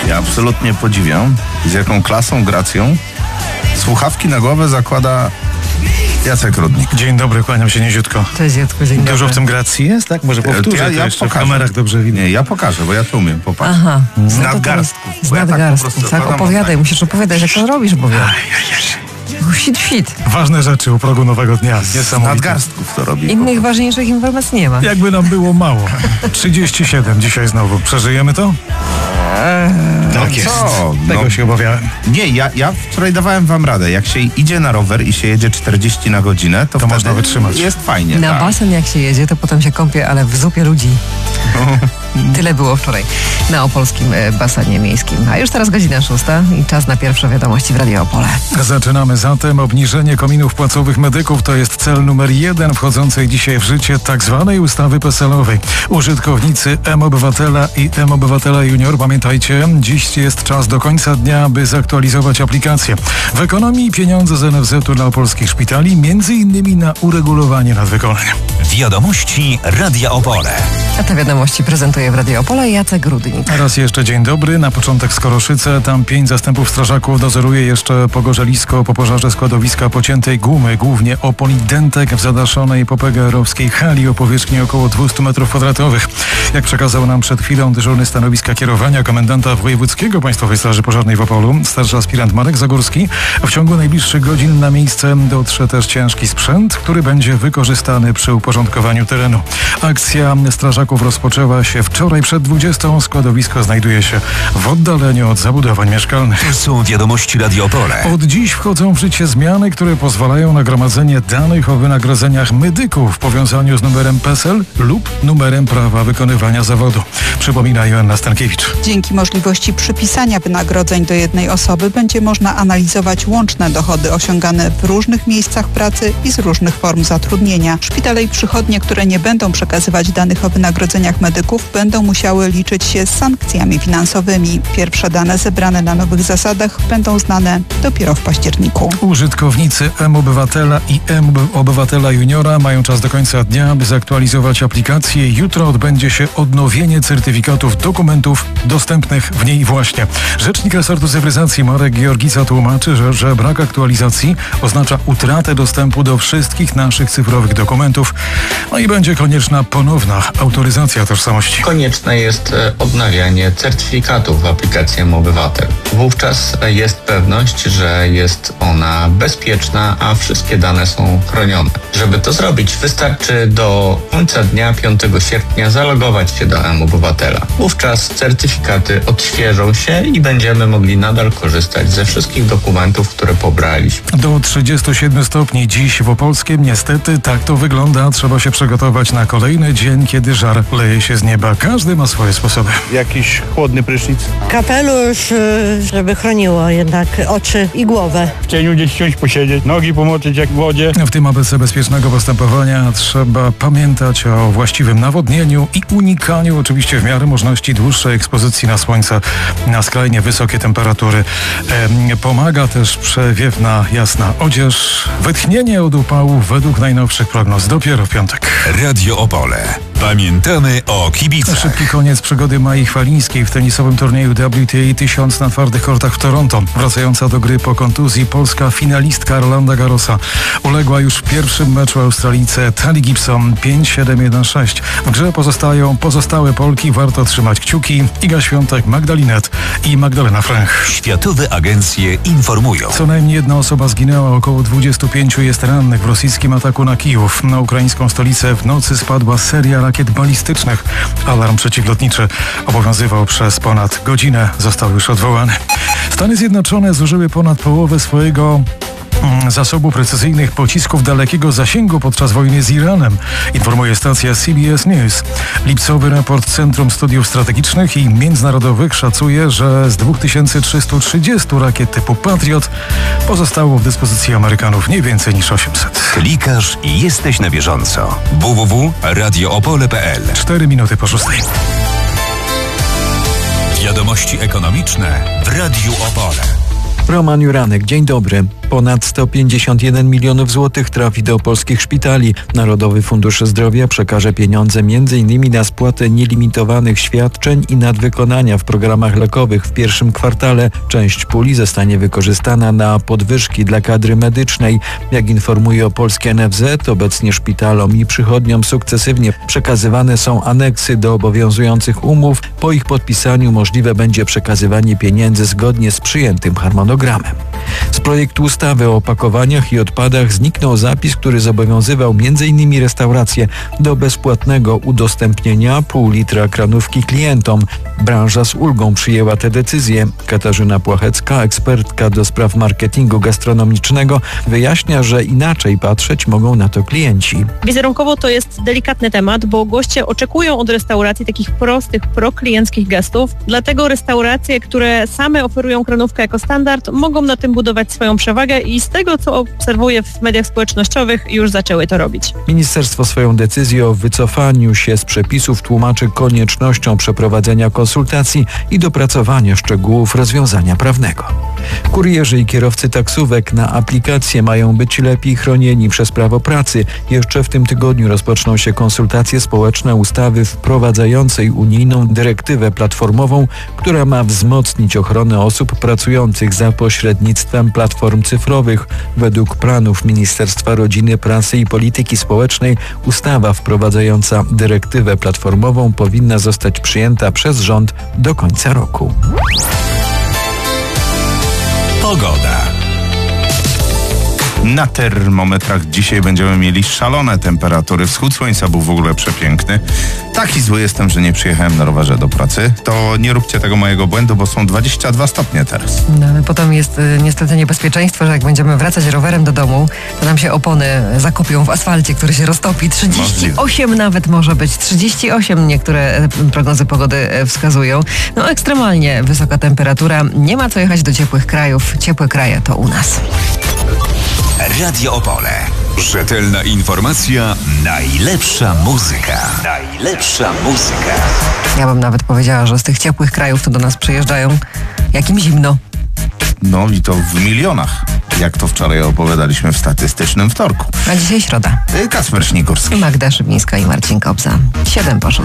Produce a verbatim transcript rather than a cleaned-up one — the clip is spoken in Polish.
Ja absolutnie podziwiam, z jaką klasą, gracją słuchawki na głowę zakłada Jacek Rudnik. Dzień dobry, kłaniam się niziutko. Cześć Jacku, dzień dobry. Dużo w tym gracji jest, tak? Może powtórzę, ja, to ja jeszcze pokażę. w kamerach dobrze widać. Nie, ja pokażę, bo ja to umiem, popatrz. Aha. Z No to nadgarstków. Z bo ja tak po nadgarstków, prostu tak, zakładam, opowiadaj, tak. musisz opowiadać, jak to robisz, bo wiem. Fit, fit. Ważne rzeczy u progu nowego dnia. Z Niesamowite. nadgarstków to robi. Innych ważniejszych informacji nie ma. Jakby nam było mało. trzydzieści siedem dzisiaj znowu. Przeżyjemy to? No Tak jest. co? Tego No, się obawiałem. nie, ja, ja wczoraj dawałem wam radę. Jak się idzie na rower i się jedzie czterdzieści na godzinę, to, To wtedy można wytrzymać. jest fajnie. Na tak. basen jak się jedzie, to potem się kąpie, ale w zupie ludzi. Tyle było wczoraj na opolskim e, basenie miejskim. A już teraz godzina szósta i czas na pierwsze wiadomości w Radio Opole. Zaczynamy zatem. Obniżenie kominów płacowych medyków to jest cel numer jeden wchodzącej dzisiaj w życie tak zwanej ustawy P E S E L-owej. Użytkownicy M-Obywatela i M-Obywatela Junior, pamiętajcie, dziś jest czas do końca dnia, by zaktualizować aplikację. W ekonomii pieniądze z N F Z-u dla polskich szpitali, między innymi na uregulowanie nadwykonań. Wiadomości Radia Opole. A te wiadomości prezentuje w Radio Opole Jacek Rudnik. Raz jeszcze dzień dobry. Na początek Skoroszyce. Tam pięć zastępów strażaków dozoruje jeszcze pogorzelisko po pożarze składowiska pociętej gumy, głównie opon i dentek w zadaszonej po P G R-owskiej hali o powierzchni około dwieście metrów kwadratowych. Jak przekazał nam przed chwilą dyżurny stanowiska kierowania komendanta wojewódzkiego Państwowej Straży Pożarnej w Opolu, starszy aspirant Marek Zagórski, w ciągu najbliższych godzin na miejsce dotrze też ciężki sprzęt, który będzie wykorzystany przy uporządkowaniu terenu. Akcja strażaków rozpoczęła się wczoraj przed dwudziestą. Składowisko znajduje się w oddaleniu od zabudowań mieszkalnych. To są wiadomości Radia Opole. Od dziś wchodzą w życie zmiany, które pozwalają na gromadzenie danych o wynagrodzeniach medyków w powiązaniu z numerem P E S E L lub numerem prawa wykonywania zawodu. Przypomina Joanna Stankiewicz. Dzięki możliwości przypisania wynagrodzeń do jednej osoby będzie można analizować łączne dochody osiągane w różnych miejscach pracy i z różnych form zatrudnienia. Szpitale i przychodnie, które nie będą przekazywać danych o wynagrodzeniach medyków, będą musiały liczyć się z sankcjami finansowymi. Pierwsze dane zebrane na nowych zasadach będą znane dopiero w październiku. Użytkownicy M-Obywatela i M-Obywatela Juniora mają czas do końca dnia, by zaktualizować aplikację. Jutro odbędzie się odnowienie certyfikatów dokumentów dostępnych w niej właśnie. Rzecznik resortu cyfryzacji Marek Georgica tłumaczy, że, że brak aktualizacji oznacza utratę dostępu do wszystkich naszych cyfrowych dokumentów. No i będzie konieczna ponowna autoryzacja tożsamości. Konieczne jest e, odnawianie certyfikatów w aplikacji M-Obywatel. Wówczas e, jest pewność, że jest ona bezpieczna, a wszystkie dane są chronione. Żeby to zrobić, wystarczy do końca dnia piątego sierpnia zalogować się do M-Obywatela. Wówczas certyfikaty odświeżą się i będziemy mogli nadal korzystać ze wszystkich dokumentów, które pobraliśmy. Do trzydziestu siedmiu stopni dziś w Opolskiem. Niestety tak to wygląda. Trzeba się przygotować na kolejny dzień, kiedy żar leje się z nieba. Każdy ma swoje sposoby. Jakiś chłodny prysznic. Kapelusz, y, żeby chroniło jednak oczy i głowę. W cieniu gdzieś siąść, posiedzieć, nogi pomoczyć jak w wodzie. W tym A B C bezpiecznego postępowania trzeba pamiętać o właściwym nawodnieniu i unikaniu oczywiście w miarę możliwości dłuższej ekspozycji na słońce, na skrajnie wysokie temperatury. E, pomaga też przewiewna, jasna odzież. Wytchnienie od upału według najnowszych prognoz dopiero w piątek. Radio Opole. Pamiętamy o kibicach. Szybki koniec przygody Mai Chwalińskiej w tenisowym turnieju W T A tysiąc na twardych kortach w Toronto. Wracająca do gry po kontuzji polska finalistka Rolanda Garrosa uległa już w pierwszym meczu Australijce Tali Gibson pięć siedem jeden sześć. W grze pozostają pozostałe Polki. Warto trzymać kciuki. Iga Świątek, Magdalinet i Magdalena Fręch. Światowe agencje informują. Co najmniej jedna osoba zginęła, około dwudziestu pięciu jest rannych w rosyjskim ataku na Kijów. Na ukraińską stolicę w nocy spadła seria rakiet balistycznych. Alarm przeciwlotniczy obowiązywał przez ponad godzinę. Został już odwołany. Stany Zjednoczone zużyły ponad połowę swojego zasobu precyzyjnych pocisków dalekiego zasięgu podczas wojny z Iranem, informuje stacja C B S News. Lipcowy raport Centrum Studiów Strategicznych i Międzynarodowych szacuje, że z dwa tysiące trzysta trzydzieści rakiet typu Patriot pozostało w dyspozycji Amerykanów nie więcej niż osiemset. Klikasz i jesteś na bieżąco. w w w kropka radio opole kropka p l. Cztery minuty po szóstej. Wiadomości ekonomiczne w Radiu Opole. Roman Juranek, dzień dobry. Ponad sto pięćdziesiąt jeden milionów złotych trafi do polskich szpitali. Narodowy Fundusz Zdrowia przekaże pieniądze między innymi na spłatę nielimitowanych świadczeń i nadwykonania w programach lekowych w pierwszym kwartale. Część puli zostanie wykorzystana na podwyżki dla kadry medycznej. Jak informuje polskie N F Z, obecnie szpitalom i przychodniom sukcesywnie przekazywane są aneksy do obowiązujących umów. Po ich podpisaniu możliwe będzie przekazywanie pieniędzy zgodnie z przyjętym harmonogramem. Z projektu ustawy o opakowaniach i odpadach zniknął zapis, który zobowiązywał między innymi restauracje do bezpłatnego udostępnienia pół litra kranówki klientom. Branża z ulgą przyjęła tę decyzję. Katarzyna Płachecka, ekspertka do spraw marketingu gastronomicznego, wyjaśnia, że inaczej patrzeć mogą na to klienci. Wizerunkowo to jest delikatny temat, bo goście oczekują od restauracji takich prostych, proklienckich gestów. Dlatego restauracje, które same oferują kranówkę jako standard, mogą na tym budować swoją przewagę i z tego, co obserwuję w mediach społecznościowych, już zaczęły to robić. Ministerstwo swoją decyzję o wycofaniu się z przepisów tłumaczy koniecznością przeprowadzenia konsultacji i dopracowania szczegółów rozwiązania prawnego. Kurierzy i kierowcy taksówek na aplikacje mają być lepiej chronieni przez prawo pracy. Jeszcze w tym tygodniu rozpoczną się konsultacje społeczne ustawy wprowadzającej unijną dyrektywę platformową, która ma wzmocnić ochronę osób pracujących za pośrednictwem platform cyfrowych. Według planów Ministerstwa Rodziny, Pracy i Polityki Społecznej ustawa wprowadzająca dyrektywę platformową powinna zostać przyjęta przez rząd do końca roku. Pogoda. Na termometrach dzisiaj będziemy mieli szalone temperatury. Wschód słońca był w ogóle przepiękny. Taki zły jestem, że nie przyjechałem na rowerze do pracy. To nie róbcie tego mojego błędu, bo są dwadzieścia dwa stopnie teraz. No, ale potem jest y, niestety niebezpieczeństwo, że jak będziemy wracać rowerem do domu, to nam się opony zakopią w asfalcie, który się roztopi. trzydzieści osiem nawet może być. trzydzieści osiem niektóre prognozy pogody wskazują. No ekstremalnie wysoka temperatura. Nie ma co jechać do ciepłych krajów. Ciepłe kraje to u nas. Radio Opole. Rzetelna informacja, najlepsza muzyka. Najlepsza muzyka. Ja bym nawet powiedziała, że z tych ciepłych krajów to do nas przyjeżdżają, jak im zimno. No i to w milionach, jak to wczoraj opowiadaliśmy w statystycznym wtorku. A dzisiaj środa. Kacper Śnigurski. Magda Szybińska i Marcin Kobza. Siedem poszło.